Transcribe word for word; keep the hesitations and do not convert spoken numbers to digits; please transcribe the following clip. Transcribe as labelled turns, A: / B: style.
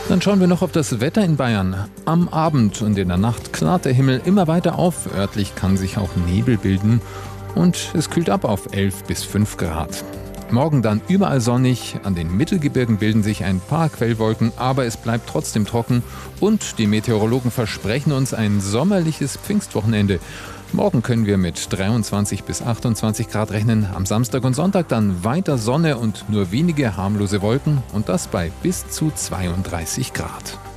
A: Dann schauen wir noch auf das Wetter in Bayern. Am Abend und in der Nacht klart der Himmel immer weiter auf. Örtlich kann sich auch Nebel bilden und es kühlt ab auf elf bis fünf Grad. Morgen dann überall sonnig, an den Mittelgebirgen bilden sich ein paar Quellwolken, aber es bleibt trotzdem trocken und die Meteorologen versprechen uns ein sommerliches Pfingstwochenende. Morgen können wir mit dreiundzwanzig bis achtundzwanzig Grad rechnen, am Samstag und Sonntag dann weiter Sonne und nur wenige harmlose Wolken und das bei bis zu zweiunddreißig Grad.